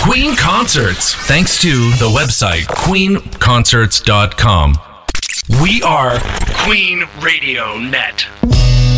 Queen Concerts. Thanks to the website queenconcerts.com. We are Queen Radio Net.